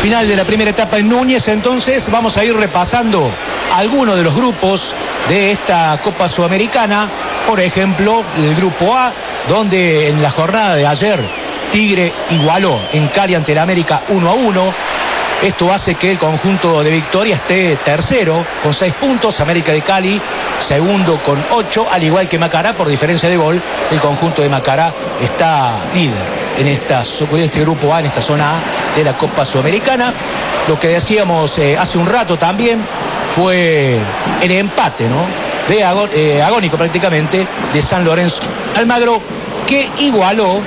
final de la primera etapa en Núñez. Entonces vamos a ir repasando algunos de los grupos de esta Copa Sudamericana. Por ejemplo, el grupo A, donde en la jornada de ayer Tigre igualó en Cali ante el América 1-1. Esto hace que el conjunto de Victoria esté tercero con 6 puntos, América de Cali segundo con 8, al igual que Macará. Por diferencia de gol, el conjunto de Macará está líder en este grupo A, en esta zona A de la Copa Sudamericana. Lo que decíamos hace un rato también fue el empate, ¿no?, agónico prácticamente, de San Lorenzo Almagro, que igualó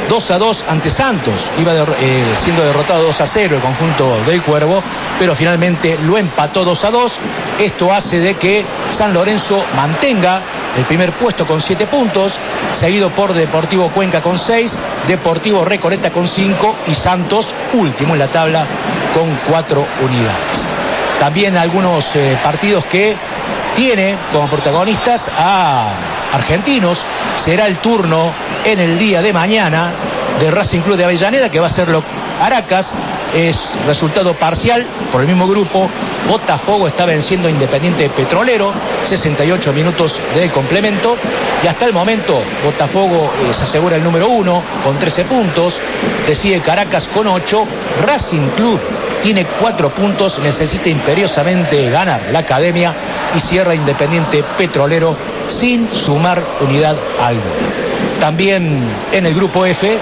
2-2 ante Santos. Iba siendo derrotado 2-0 el conjunto del Cuervo, pero finalmente lo empató 2-2. Esto hace de que San Lorenzo mantenga el primer puesto con 7 puntos, seguido por Deportivo Cuenca con 6, Deportivo Recoleta con 5 y Santos último en la tabla con 4 unidades. También algunos partidos que tiene como protagonistas a argentinos. Será el turno en el día de mañana de Racing Club de Avellaneda, que va a ser Caracas. Es resultado parcial por el mismo grupo. Botafogo está venciendo a Independiente Petrolero, 68 minutos del complemento, y hasta el momento Botafogo se asegura el número 1 con 13 puntos, le sigue Caracas con 8, Racing Club tiene 4 puntos, necesita imperiosamente ganar la Academia, y cierra Independiente Petrolero sin sumar unidad alguna. También en el grupo F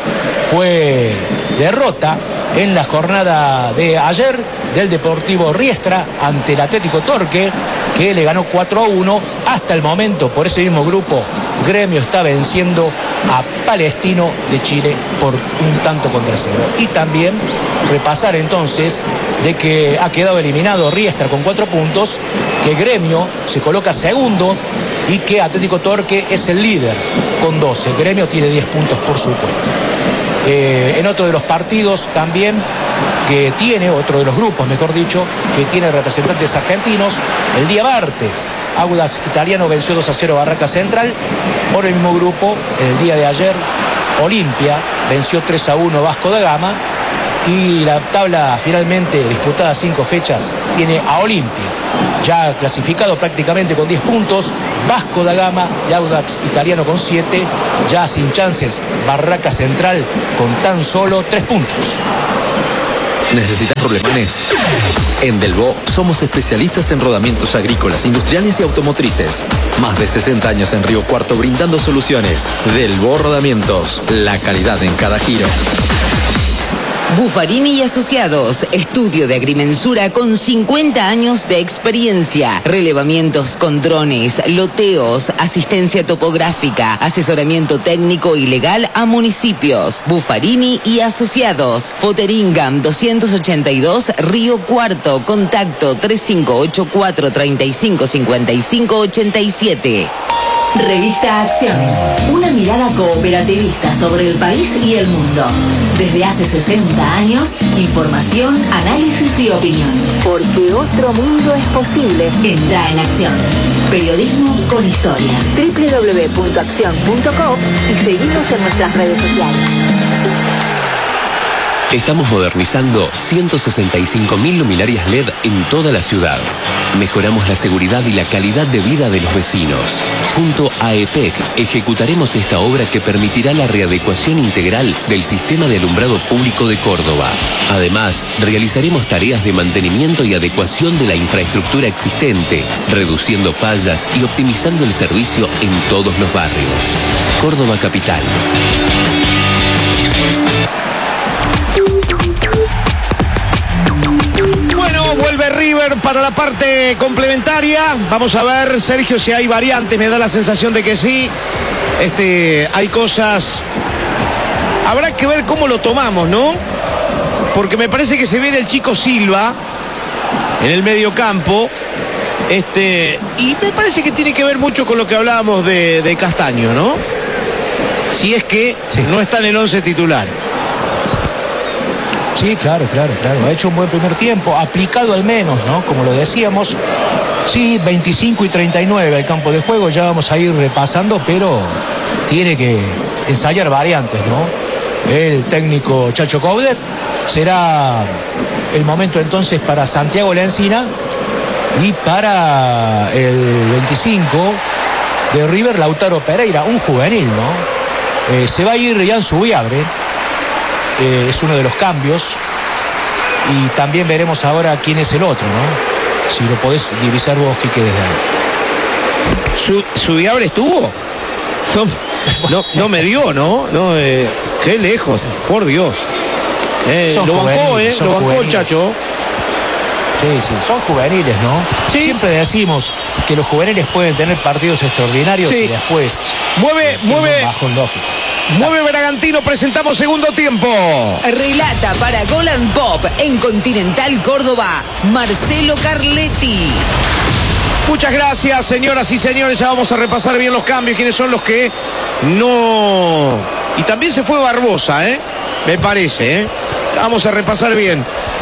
fue derrota en la jornada de ayer del Deportivo Riestra ante el Atlético Torque, que le ganó 4-1. Hasta el momento, por ese mismo grupo, Gremio está venciendo a Palestino de Chile por 1-0. Y también repasar entonces de que ha quedado eliminado Riestra con 4 puntos, que Gremio se coloca segundo y que Atlético Torque es el líder con 12. Gremio tiene 10 puntos, por supuesto. En otro de los partidos también que tiene, otro de los grupos, mejor dicho, que tiene representantes argentinos, el día martes, Audax Italiano venció 2-0 Barraca Central. Por el mismo grupo, el día de ayer, Olimpia venció 3-1 Vasco da Gama. Y la tabla finalmente disputada 5 fechas tiene a Olimpia ya clasificado prácticamente con 10 puntos, Vasco da Gama y Audax Italiano con 7, ya sin chances Barraca Central con tan solo 3 puntos. ¿Necesitas rodemanes? En Delvaux somos especialistas en rodamientos agrícolas, industriales y automotrices. Más de 60 años en Río Cuarto brindando soluciones. Delvaux Rodamientos, la calidad en cada giro. Buffarini y Asociados, estudio de agrimensura con 50 años de experiencia, relevamientos con drones, loteos, asistencia topográfica, asesoramiento técnico y legal a municipios. Buffarini y Asociados, Foteringam 282, Río Cuarto, contacto 3584-355587. Revista Acción, una mirada cooperativista sobre el país y el mundo. Desde hace 60 años, información, análisis y opinión. Porque otro mundo es posible. Entra en Acción. Periodismo con historia. www.accion.com y seguimos en nuestras redes sociales. Estamos modernizando 165.000 luminarias LED en toda la ciudad. Mejoramos la seguridad y la calidad de vida de los vecinos. Junto a EPEC ejecutaremos esta obra que permitirá la readecuación integral del sistema de alumbrado público de Córdoba. Además, realizaremos tareas de mantenimiento y adecuación de la infraestructura existente, reduciendo fallas y optimizando el servicio en todos los barrios. Córdoba Capital. Vuelve River para la parte complementaria. Vamos a ver, Sergio, si hay variantes. Me da la sensación de que sí. Hay cosas. Habrá que ver cómo lo tomamos, ¿no? Porque me parece que se viene el chico Silva en el mediocampo. Y me parece que tiene que ver mucho con lo que hablábamos de Castaño, ¿no? Si es que no está en el 11 titular. Sí, claro. Ha hecho un buen primer tiempo, aplicado al menos, ¿no? Como lo decíamos. Sí, 25 y 39 al campo de juego, ya vamos a ir repasando, pero tiene que ensayar variantes, ¿no? el técnico Chacho Coudet. Será el momento entonces para Santiago Lencina y para el 25 de River, Lautaro Pereira, un juvenil, ¿no? Se va a ir Jan Subiabre, es uno de los cambios, y también veremos ahora quién es el otro, ¿no? Si lo podés divisar vos, Quique, desde ahí. ¿Subiabre estuvo? No me dio, ¿no? Qué lejos, por Dios. Lo bancó, lo bancó el Chacho. Sí, son juveniles, ¿no? Sí. Siempre decimos que los juveniles pueden tener partidos extraordinarios y después mueve Bragantino, presentamos segundo tiempo. Relata para Gol and Pop en Continental Córdoba, Marcelo Carletti. Muchas gracias, señoras y señores. Ya vamos a repasar bien los cambios, quiénes son los que no... Y también se fue Barbosa, me parece, Vamos a repasar bien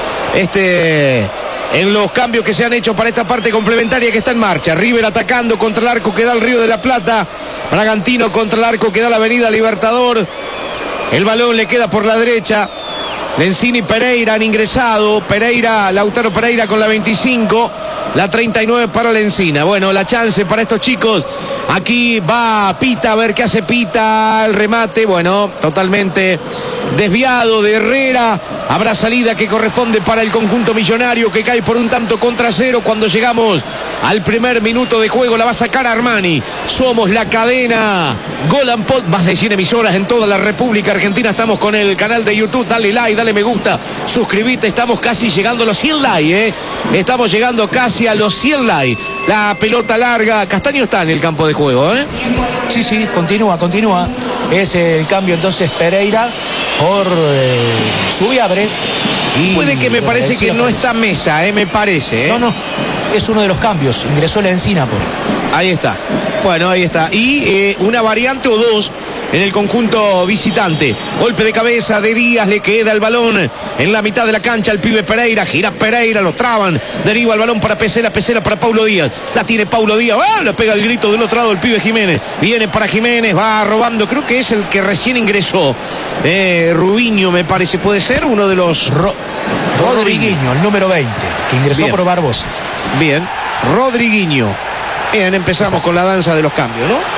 en los cambios que se han hecho para esta parte complementaria que está en marcha. River atacando contra el arco que da el Río de la Plata. Bragantino contra el arco que da la Avenida Libertador. El balón le queda por la derecha. Lencini y Pereira han ingresado. Lautaro Pereira con la 25. La 39 para Lencina. Bueno, la chance para estos chicos. Aquí va Pita, a ver qué hace Pita. El remate, bueno, totalmente desviado de Herrera. Habrá salida que corresponde para el conjunto millonario, que cae por un tanto contra cero cuando llegamos al primer minuto de juego. La va a sacar Armani. Somos la cadena Gol and Pop, más de 100 emisoras en toda la República Argentina. Estamos con el canal de YouTube. Dale like, dale me gusta, suscribite. Estamos casi llegando a los 100 likes, Estamos llegando casi a los 100 likes. La pelota larga. Castaño está en el campo de juego, Sí, continúa. Es el cambio entonces Pereira por Subiabre. Y puede que me parece que no está Mesa, me parece. No, es uno de los cambios. Ingresó Lencina por... Ahí está. Bueno, ahí está. Y una variante o dos en el conjunto visitante. Golpe de cabeza de Díaz, le queda el balón en la mitad de la cancha al pibe Pereira. Gira Pereira, lo traban. Deriva el balón para Pesela para Paulo Díaz. La tiene Paulo Díaz. Le pega el grito del otro lado el pibe Jiménez. Viene para Jiménez, va robando. Creo que es el que recién ingresó. Rubiño, me parece, puede ser uno de los... Rodriguinho, el número 20, que ingresó por Barbosa. Bien, Rodriguinho. Bien, empezamos con la danza de los cambios, ¿no?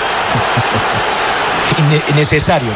Necesario.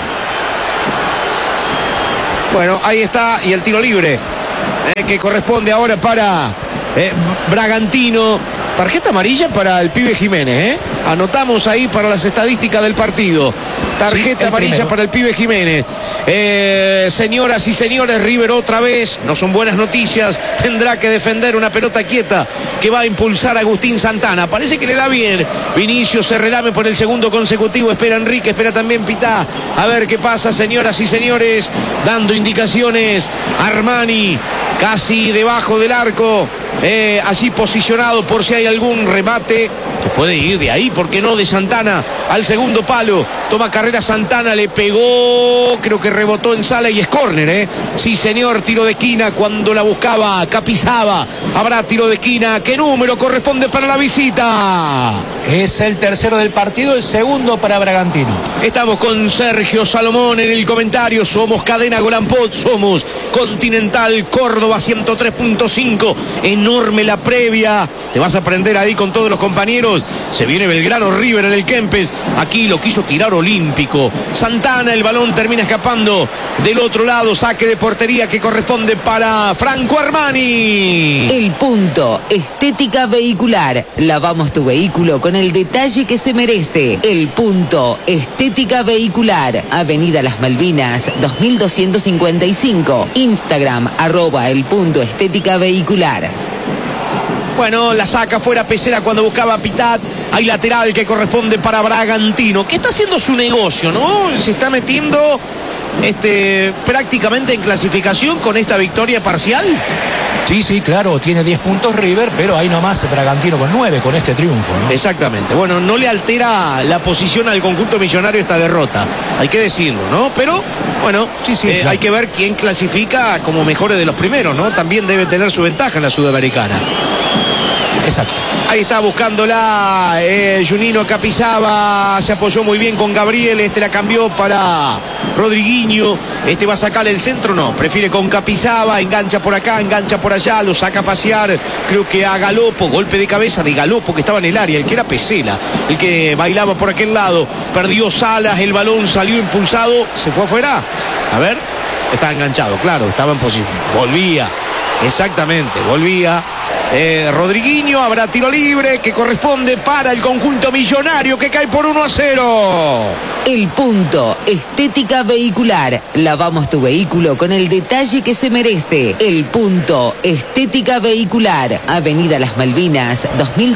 Bueno, ahí está, y el tiro libre que corresponde ahora para Bragantino. Tarjeta amarilla para el pibe Jiménez, Anotamos ahí para las estadísticas del partido. Tarjeta amarilla primero para el pibe Jiménez. Señoras y señores, River otra vez, no son buenas noticias, tendrá que defender una pelota quieta que va a impulsar a Agustín Santana. Parece que le da bien. Vinicius se relame por el segundo consecutivo. Espera Enrique, espera también Pitá. A ver qué pasa, señoras y señores. Dando indicaciones Armani, casi debajo del arco. Allí posicionado por si hay algún remate que puede ir de ahí, ¿por qué no? De Santana al segundo palo. Toma carrera Santana, le pegó, creo que rebotó en sala y es córner, Sí, señor, tiro de esquina cuando la buscaba Capizaba. Habrá tiro de esquina. ¿Qué número corresponde para la visita? Es el tercero del partido, el segundo para Bragantino. Estamos con Sergio Salomón en el comentario. Somos cadena Gol and Pop, somos Continental Córdoba 103.5. Enorme la previa. Te vas a aprender ahí con todos los compañeros. Se viene Belgrano River en el Kempes. Aquí lo quiso tirar Olímpico. Santana, el balón termina escapando del otro lado. Saque de portería que corresponde para Franco Armani. El Punto, estética vehicular. Lavamos tu vehículo con el detalle que se merece. El Punto, estética vehicular. Avenida Las Malvinas, 2255. Instagram, @el punto estética vehicular. Bueno, la saca fuera Pesela cuando buscaba a Pitat. Hay lateral que corresponde para Bragantino, que está haciendo su negocio, ¿no? Se está metiendo prácticamente en clasificación con esta victoria parcial. Sí, claro, tiene 10 puntos River, pero ahí nomás Bragantino con 9 con este triunfo, ¿no? Exactamente. Bueno, no le altera la posición al conjunto millonario esta derrota, hay que decirlo, ¿no? Pero, bueno, claro, hay que ver quién clasifica como mejores de los primeros, ¿no? También debe tener su ventaja en la Sudamericana. Exacto. Ahí está buscándola Junino Capizaba, se apoyó muy bien con Gabriel, la cambió para Rodriguinho, va a sacar el centro, no, prefiere con Capizaba, engancha por acá, engancha por allá, lo saca a pasear, creo que a Galopo, golpe de cabeza de Galopo que estaba en el área, el que era Pesela, el que bailaba por aquel lado, perdió Salas, el balón salió impulsado, se fue afuera, a ver, está enganchado, claro, estaba en posición, volvía, exactamente, volvía. Rodriguinho, habrá tiro libre que corresponde para el conjunto millonario que cae por 1-0. El Punto, estética vehicular. Lavamos tu vehículo con el detalle que se merece. El Punto, estética vehicular. Avenida Las Malvinas,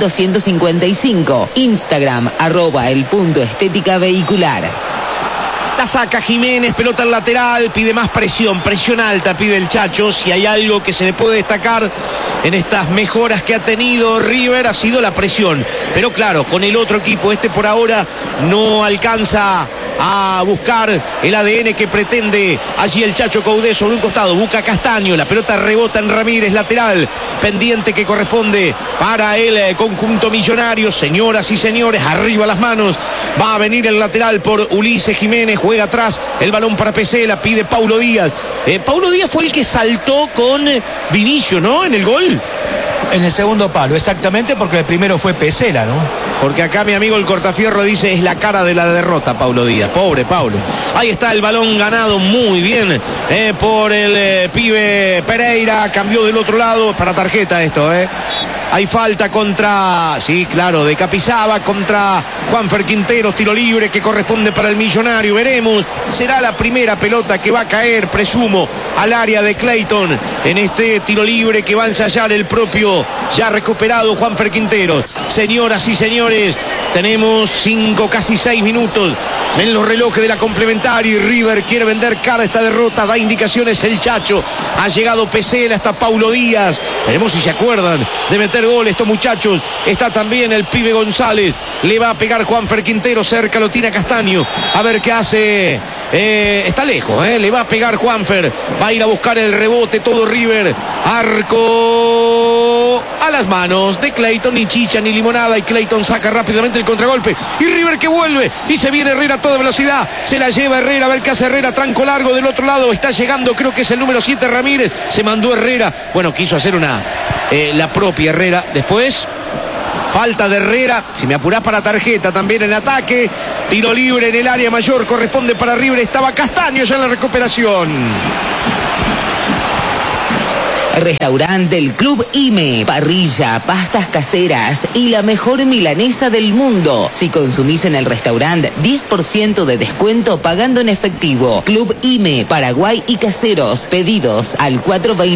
2255. Instagram, @el punto estética vehicular. La saca Jiménez, pelota al lateral, pide más presión alta, pide el Chacho. Si hay algo que se le puede destacar en estas mejoras que ha tenido River, ha sido la presión. Pero claro, con el otro equipo, por ahora no alcanza a buscar el ADN que pretende allí el Chacho Coudet sobre un costado. Busca Castaño, la pelota rebota en Ramírez, lateral, pendiente que corresponde para el conjunto millonario. Señoras y señores, arriba las manos. Va a venir el lateral por Ulises Jiménez, juega atrás, el balón para Pesela, pide Paulo Díaz. Paulo Díaz fue el que saltó con Vinicio, ¿no? En el gol. En el segundo palo, exactamente, porque el primero fue Pesela, ¿no? Porque acá mi amigo el Cortafierro dice es la cara de la derrota, Paulo Díaz. Pobre Paulo. Ahí está el balón ganado muy bien por el pibe Pereira. Cambió del otro lado para tarjeta esto, Hay falta contra, sí, claro, de Capizaba contra Juanfer Quinteros, tiro libre que corresponde para el millonario. Veremos, será la primera pelota que va a caer, presumo, al área de Clayton en este tiro libre que va a ensayar el propio ya recuperado Juanfer Quinteros. Señoras y señores, tenemos 5, casi 6 minutos en los relojes de la complementaria y River quiere vender cara a esta derrota, da indicaciones el Chacho. Ha llegado Pesela, está Paulo Díaz. Veremos si se acuerdan de meter gol estos muchachos. Está también el pibe González. Le va a pegar Juanfer Quintero, cerca lo tiene Castaño. A ver qué hace. Está lejos, le va a pegar Juanfer. Va a ir a buscar el rebote todo River. Arco a las manos de Clayton, ni chicha ni limonada. Y Clayton saca rápidamente el contragolpe. Y River que vuelve. Y se viene Herrera a toda velocidad. Se la lleva Herrera. A ver qué hace Herrera. Tranco largo del otro lado. Está llegando, creo que es el número 7 Ramírez. Se mandó Herrera. Bueno, quiso hacer la propia Herrera. Después, falta de Herrera. Si me apurás para tarjeta también en ataque. Tiro libre en el área mayor. Corresponde para River. Estaba Castaño ya en la recuperación. Restaurante del Club IME, parrilla, pastas caseras y la mejor milanesa del mundo. Si consumís en el restaurante, 10% de descuento pagando en efectivo. Club IME, Paraguay y Caseros. Pedidos al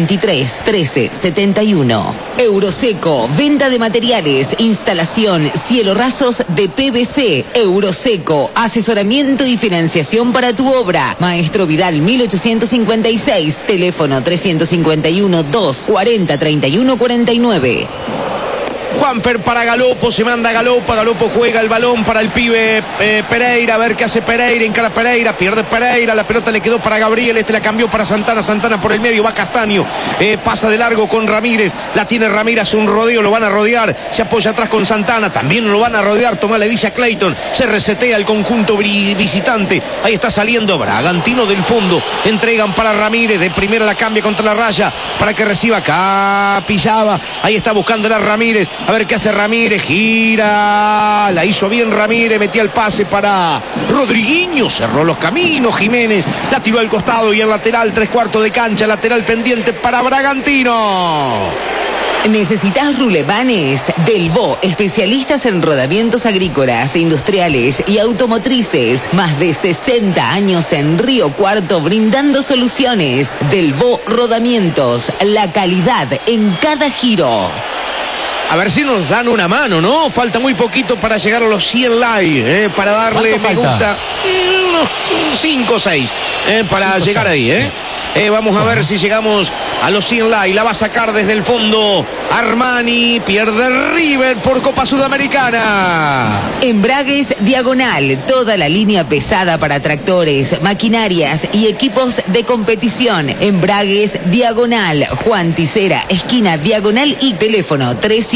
423-1371. Euroseco, venta de materiales, instalación, cielo rasos de PVC. Euroseco, asesoramiento y financiación para tu obra. Maestro Vidal 1856, teléfono 351 240 31 49. Juanfer para Galopo, se manda Galopo, Galopo juega el balón para el pibe Pereira, a ver qué hace Pereira, encara Pereira, pierde Pereira, la pelota le quedó para Gabriel, la cambió para Santana, Santana por el medio, va Castaño, pasa de largo con Ramírez, la tiene Ramírez, un rodeo, lo van a rodear, se apoya atrás con Santana, también lo van a rodear, Tomás le dice a Clayton, se resetea el conjunto visitante, ahí está saliendo Bragantino del fondo, entregan para Ramírez, de primera la cambia contra la raya, para que reciba Capizaba, ahí está buscándola Ramírez, a ver qué hace Ramírez, gira, la hizo bien Ramírez, metía el pase para Rodriguinho, cerró los caminos, Jiménez, la tiró al costado y el lateral, 3/4 de cancha, lateral pendiente para Bragantino. ¿Necesitas rulemanes? Delvaux, especialistas en rodamientos agrícolas, industriales y automotrices. Más de 60 años en Río Cuarto brindando soluciones. Delvaux Rodamientos, la calidad en cada giro. A ver si nos dan una mano, ¿no? Falta muy poquito para llegar a los 100 likes, para darle me gusta. Unos 5 o 6, para llegar ahí, Vamos a ver si llegamos a los 100 y la va a sacar desde el fondo Armani. Pierde River por Copa Sudamericana. Embragues Diagonal, toda la línea pesada para tractores, maquinarias y equipos de competición. Embragues Diagonal, Juan Ticera, esquina Diagonal y teléfono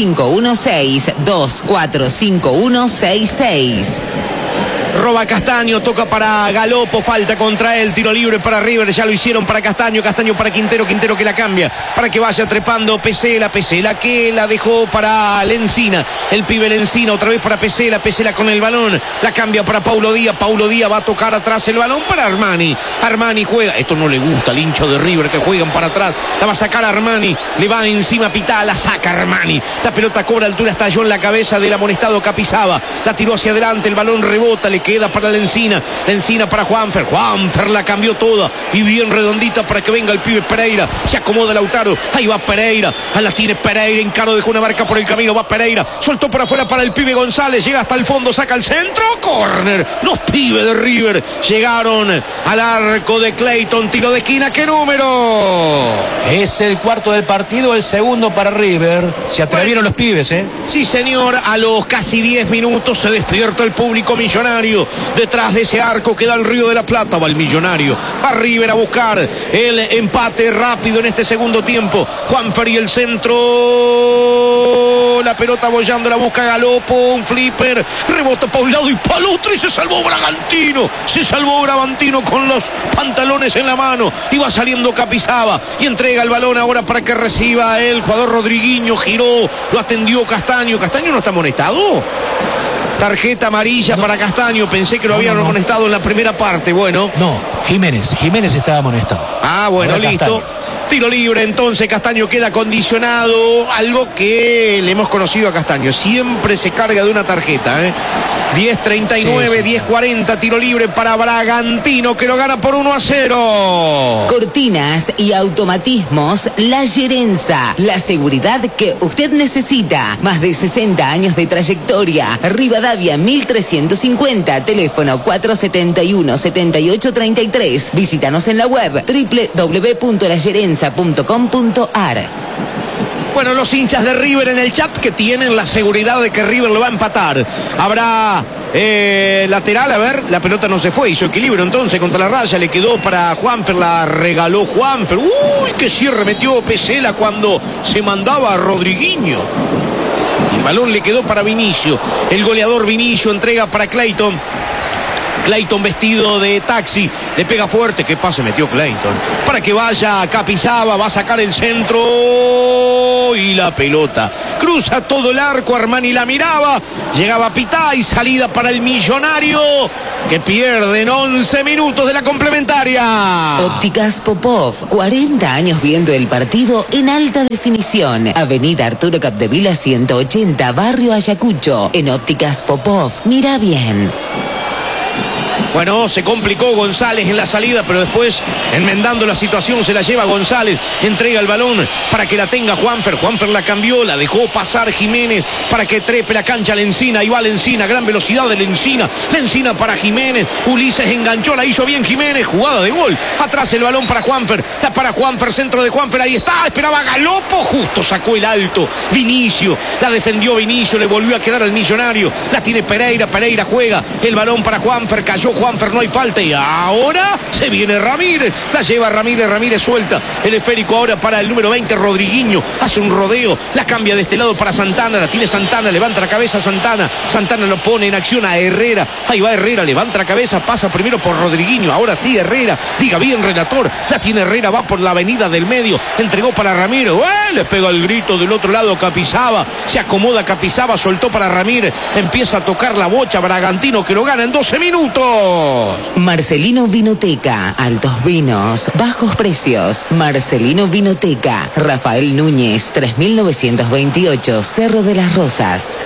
3516-245166. Roba Castaño, toca para Galopo, falta contra él, tiro libre para River, ya lo hicieron para Castaño, Castaño para Quintero, Quintero que la cambia, para que vaya trepando Pesela, Pesela que la dejó para Lencina, el pibe Lencina, otra vez para Pesela, Pesela con el balón, la cambia para Paulo Díaz va a tocar atrás el balón para Armani, Armani juega, esto no le gusta al hincho de River que juegan para atrás, la va a sacar Armani, le va encima Pitá, la saca Armani, la pelota cobra altura, estalló en la cabeza del amonestado Capizaba, la tiró hacia adelante, el balón rebota, le queda para Lencina para Juanfer la cambió toda y bien redondita para que venga el pibe Pereira, se acomoda Lautaro, ahí va Pereira, la tiene Pereira, Encaro dejó una marca por el camino, va Pereira, soltó por afuera para el pibe González, llega hasta el fondo, saca el centro, córner, los pibes de River llegaron al arco de Clayton, tiro de esquina, ¿qué número? Es el cuarto del partido, el segundo para River, se atrevieron los pibes, Sí señor, a los casi 10 minutos se despierta el público millonario. Detrás de ese arco queda el Río de la Plata, va el Millonario, va River a buscar el empate rápido en este segundo tiempo. Juanfer y el centro, la pelota bollando, la busca Galopo, un flipper, rebota para un lado y para el otro y se salvó Bragantino con los pantalones en la mano y va saliendo Capizaba y entrega el balón ahora para que reciba el jugador Rodriguinho, giró, lo atendió Castaño no está amonestado. Tarjeta amarilla para Castaño. Pensé que lo habían amonestado en la primera parte. Bueno. No, Jiménez estaba amonestado. Ah, bueno, listo. Castaño. Tiro libre, entonces Castaño queda condicionado. Algo que le hemos conocido a Castaño. Siempre se carga de una tarjeta, 10:39, 10:40, tiro libre para Bragantino que lo gana por 1-0. Cortinas y automatismos La Gerenza, la seguridad que usted necesita. Más de 60 años de trayectoria. Rivadavia 1350, teléfono 471-7833. Visítanos en la web www.lagerenza.com.ar. Bueno, los hinchas de River en el chat que tienen la seguridad de que River lo va a empatar. Habrá lateral, a ver, la pelota no se fue, hizo equilibrio entonces contra la raya, le quedó para Juanfer, la regaló Juanfer. Uy, qué cierre metió Pesela cuando se mandaba a Rodriguinho. El balón le quedó para Vinicio, el goleador Vinicio entrega para Clayton vestido de taxi, le pega fuerte, qué pase metió Clayton, para que vaya Capizaba, va a sacar el centro y la pelota cruza todo el arco, Armani la miraba, llegaba Pitá y salida para el Millonario que pierden 11 minutos de la complementaria. Ópticas Popov, 40 años viendo el partido en alta definición. Avenida Arturo Capdevila 180, Barrio Ayacucho. En Ópticas Popov, mira bien. Bueno, se complicó González en la salida, pero después, enmendando la situación, se la lleva González, entrega el balón para que la tenga Juanfer la cambió, la dejó pasar Jiménez para que trepe la cancha Lencina, ahí va Lencina, gran velocidad de Lencina para Jiménez, Ulises enganchó, la hizo bien Jiménez, jugada de gol, atrás el balón para Juanfer, centro de Juanfer, ahí está, esperaba Galopo, justo sacó el alto, Vinicio, la defendió Vinicio, le volvió a quedar al Millonario, la tiene Pereira juega, el balón para Juanfer, cayó Juanfer, no hay falta y ahora se viene Ramírez, la lleva Ramírez suelta el esférico ahora para el número 20 Rodriguinho, hace un rodeo, la cambia de este lado para Santana, la tiene Santana, levanta la cabeza Santana lo pone en acción a Herrera, ahí va Herrera, levanta la cabeza, pasa primero por Rodriguinho, ahora sí Herrera, diga bien relator, la tiene Herrera, va por la avenida del medio, entregó para Ramírez, le pega el grito del otro lado Capizaba, se acomoda Capizaba, soltó para Ramírez, empieza a tocar la bocha Bragantino que lo gana en 12 minutos. Marcelino Vinoteca, altos vinos, bajos precios. Marcelino Vinoteca, Rafael Núñez, 3928, Cerro de las Rosas.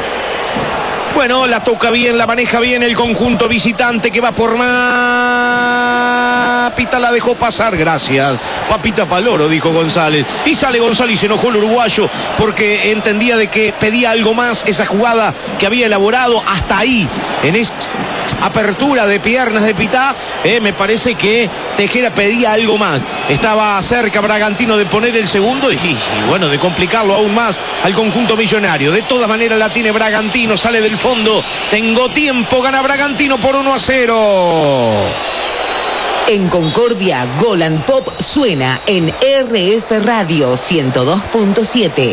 Bueno, la toca bien, la maneja bien el conjunto visitante que va por más. Pita la dejó pasar, gracias. Papita Paloro, dijo González. Y sale González y se enojó el uruguayo porque entendía de que pedía algo más esa jugada que había elaborado hasta ahí, en ese apertura de piernas de Pitá, me parece que Tejera pedía algo más. Estaba cerca Bragantino de poner el segundo y bueno, de complicarlo aún más al conjunto millonario. De todas maneras la tiene Bragantino, sale del fondo. Tengo tiempo, gana Bragantino por 1-0. En Concordia, Golan Pop suena en RF Radio 102.7.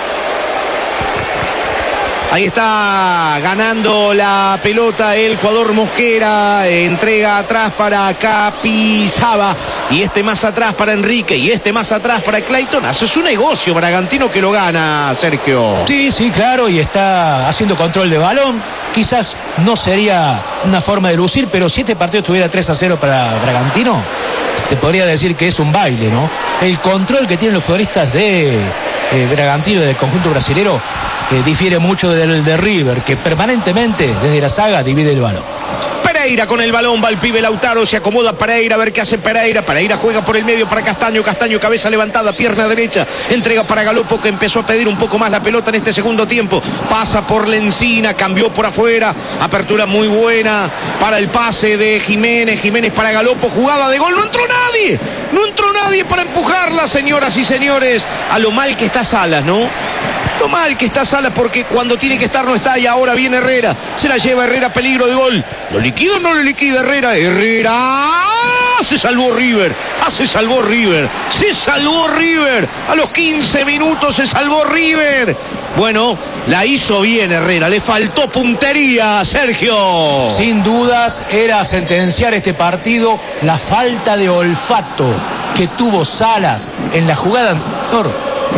Ahí está ganando la pelota el jugador Mosquera, entrega atrás para Capizaba y este más atrás para Enrique y este más atrás para Clayton. Hace su negocio Bragantino que lo gana, Sergio. Sí, claro, y está haciendo control de balón. Quizás no sería una forma de lucir, pero si este partido tuviera 3-0 para Bragantino, te podría decir que es un baile, ¿no? El control que tienen los futbolistas de Bragantino, del conjunto brasilero, difiere mucho del de River, que permanentemente desde la saga divide el balón. Pereira con el balón, va el pibe Lautaro, se acomoda Pereira, a ver qué hace Pereira. Pereira juega por el medio para Castaño, Castaño cabeza levantada, pierna derecha, entrega para Galopo que empezó a pedir un poco más la pelota en este segundo tiempo. Pasa por la encina, cambió por afuera, apertura muy buena para el pase de Jiménez, Jiménez para Galopo, jugada de gol, no entró nadie para empujarla, señoras y señores. A lo mal que está Salas, ¿no? Lo mal que está Salas porque cuando tiene que estar no está y ahora viene Herrera. Se la lleva Herrera, peligro de gol. ¿Lo liquida o no lo liquida Herrera? Herrera. Se salvó River. Se salvó River. A los 15 minutos se salvó River. Bueno, la hizo bien Herrera. Le faltó puntería, Sergio. Sin dudas era sentenciar este partido la falta de olfato que tuvo Salas en la jugada anterior.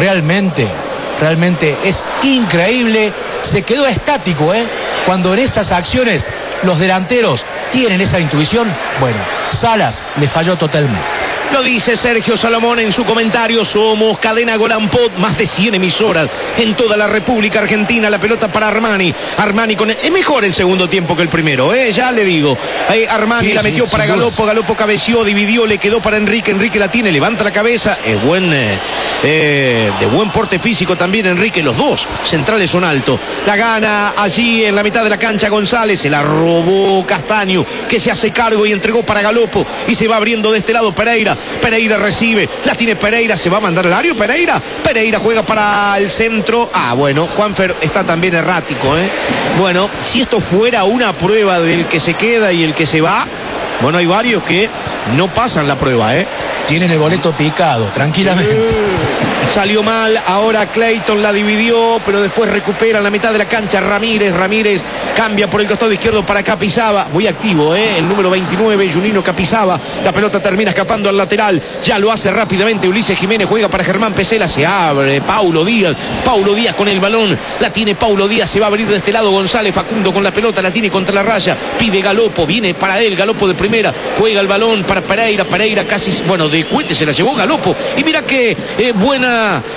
Realmente es increíble, se quedó estático, cuando en esas acciones los delanteros tienen esa intuición. Bueno, Salas le falló totalmente. Lo dice Sergio Salomón en su comentario. Somos cadena Golan Pod, más de 100 emisoras en toda la República Argentina. La pelota para Armani. Armani es mejor el segundo tiempo que el primero, ya le digo. Armani la metió para Galopo. Galopo cabeció, dividió, le quedó para Enrique. Enrique la tiene, levanta la cabeza. Es de buen porte físico también Enrique. Los dos centrales son altos. La gana allí en la mitad de la cancha González. Se la robó Castaño, que se hace cargo y entregó para Galopo. Y se va abriendo de este lado Pereira. Pereira recibe, la tiene Pereira, se va a mandar al área Pereira juega para el centro. Bueno, Juanfer está también errático, Bueno, si esto fuera una prueba del que se queda y el que se va, bueno, hay varios que no pasan la prueba, Tienen el boleto picado, tranquilamente. Salió mal, ahora Clayton la dividió, pero después recupera en la mitad de la cancha Ramírez cambia por el costado izquierdo para Capizaba, muy activo, el número 29, Junino Capizaba, la pelota termina escapando al lateral, ya lo hace rápidamente Ulises Jiménez, juega para Germán Pesela, se abre Paulo Díaz con el balón, la tiene Paulo Díaz, se va a abrir de este lado González, Facundo con la pelota, la tiene contra la raya, pide Galopo, viene para él, Galopo de primera, juega el balón para Pereira casi, bueno, de cuete se la llevó Galopo, y mira que buena